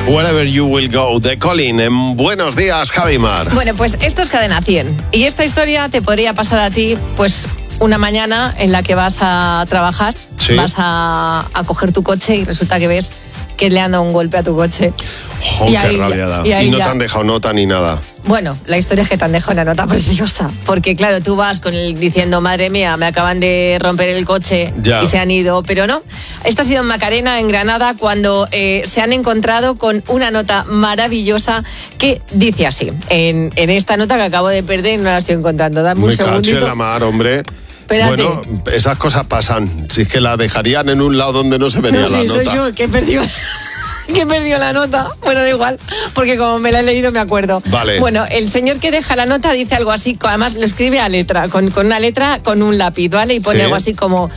Wherever You Will Go, de Colin. En Buenos Días, Javi Mar. Bueno, pues esto es Cadena 100. Y esta historia te podría pasar a ti, pues, una mañana en la que vas a trabajar, ¿Sí? vas a coger tu coche y resulta que ves que le han dado un golpe a tu coche. ¡Oh, qué rabiada! Y no te han dejado nota ni nada. Bueno, la historia es que te han dejado una nota preciosa. Porque, claro, tú vas con él diciendo, madre mía, me acaban de romper el coche y se han ido. Pero no, esto ha sido en Macarena, en Granada, cuando se han encontrado con una nota maravillosa que dice así. En esta nota que acabo de perder y no la estoy encontrando. Dame un segundito. Me cacho en la mar, hombre. Espérate. Bueno, esas cosas pasan. Si es que la dejarían en un lado donde no se vería la nota. No, soy yo que he perdido... que he perdido la nota. Bueno, da igual, porque como me la he leído me acuerdo. Vale. Bueno, el señor que deja la nota dice algo así, además lo escribe a letra, con una letra, con un lápiz, ¿vale? Y pone algo así como,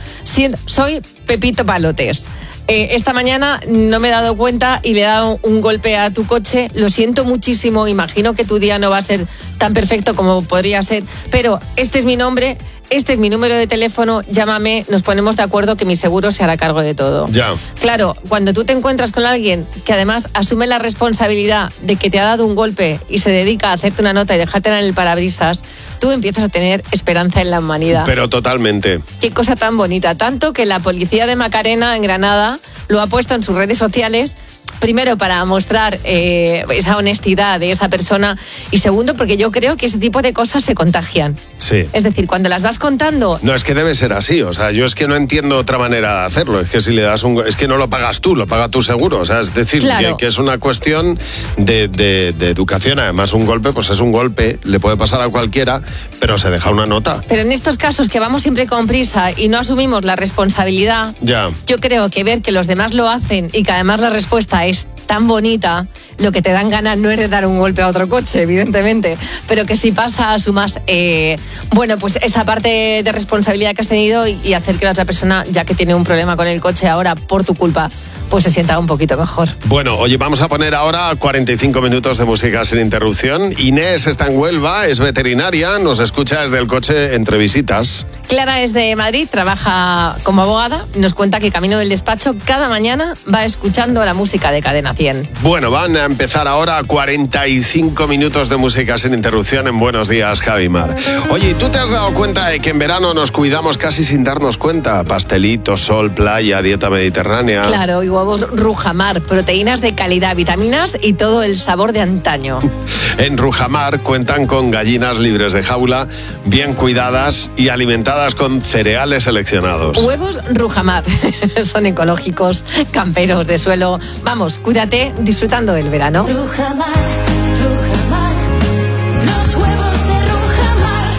soy Pepito Palotes. Esta mañana no me he dado cuenta y le he dado un golpe a tu coche. Lo siento muchísimo, imagino que tu día no va a ser tan perfecto como podría ser, pero este es mi nombre, este es mi número de teléfono, llámame, nos ponemos de acuerdo que mi seguro se hará cargo de todo. Ya. Claro, cuando tú te encuentras con alguien que además asume la responsabilidad de que te ha dado un golpe y se dedica a hacerte una nota y dejártela en el parabrisas, tú empiezas a tener esperanza en la humanidad. Pero totalmente. Qué cosa tan bonita. Tanto que la policía de Macarena, en Granada, lo ha puesto en sus redes sociales. Primero, para mostrar esa honestidad de esa persona. Y segundo, porque yo creo que ese tipo de cosas se contagian. Sí. Es decir, cuando las vas contando... No, es que debe ser así. O sea, yo es que no entiendo otra manera de hacerlo. Es que si le das es que no lo pagas tú, lo paga tu seguro. O sea, es decir, claro, que es una cuestión de educación. Además, un golpe, pues es un golpe. Le puede pasar a cualquiera, pero se deja una nota. Pero en estos casos que vamos siempre con prisa y no asumimos la responsabilidad, ya, yo creo que ver que los demás lo hacen y que además la respuesta es tan bonita, lo que te dan ganas no es de dar un golpe a otro coche, evidentemente, pero que si pasa, asumas bueno, pues esa parte de responsabilidad que has tenido y hacer que la otra persona, ya que tiene un problema con el coche ahora por tu culpa, pues se sienta un poquito mejor. Bueno, oye, vamos a poner ahora 45 minutos de música sin interrupción. Inés está en Huelva, es veterinaria, nos escucha desde el coche entre visitas. Clara es de Madrid, trabaja como abogada, nos cuenta que camino del despacho cada mañana va escuchando la música de Cadena 100. Bueno, van a empezar ahora 45 minutos de música sin interrupción en Buenos Días, Javi Mar. Oye, ¿tú te has dado cuenta de que en verano nos cuidamos casi sin darnos cuenta? Pastelitos, sol, playa, dieta mediterránea. Claro, y huevos Rujamar, proteínas de calidad, vitaminas y todo el sabor de antaño. En Rujamar cuentan con gallinas libres de jaula, bien cuidadas y alimentadas con cereales seleccionados. Huevos Rujamar, son ecológicos, camperos de suelo. Vamos, cuídate disfrutando del verano. Rujamar, Rujamar, los huevos de Rujamar.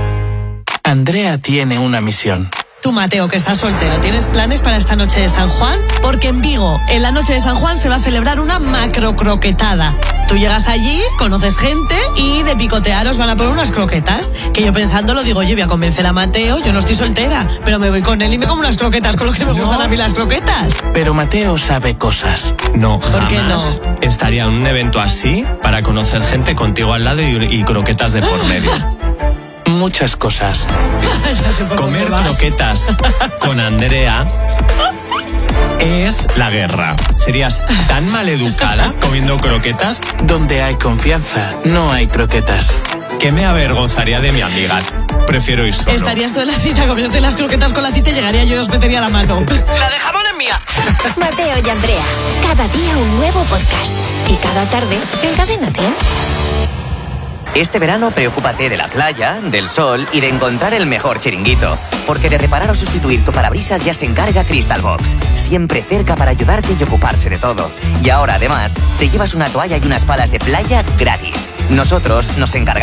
Andrea tiene una misión. Tú, Mateo, que estás soltero, ¿tienes planes para esta noche de San Juan? Porque en Vigo, en la noche de San Juan, se va a celebrar una macro croquetada. Tú llegas allí, conoces gente y de picotearos van a poner unas croquetas. Que yo pensándolo digo, oye, voy a convencer a Mateo, yo no estoy soltera, pero me voy con él y me como unas croquetas con lo que me gustan a mí las croquetas. Pero Mateo sabe cosas. No, ¿por qué no? Estaría en un evento así para conocer gente contigo al lado y croquetas de por medio. Muchas cosas. Comer croquetas con Andrea es la guerra. ¿Serías tan maleducada comiendo croquetas? Donde hay confianza, no hay croquetas. ¿Qué me avergonzaría de mi amiga? Prefiero ir solo. Estarías tú en la cita comiéndote las croquetas con la cita y llegaría yo y os metería la mano. ¡La de jamón es mía! Mateo y Andrea, cada día un nuevo podcast. Y cada tarde en Cadena 100. Este verano preocúpate de la playa, del sol y de encontrar el mejor chiringuito. Porque de reparar o sustituir tu parabrisas ya se encarga Crystal Box. Siempre cerca para ayudarte y ocuparse de todo. Y ahora además te llevas una toalla y unas palas de playa gratis. Nosotros nos encargamos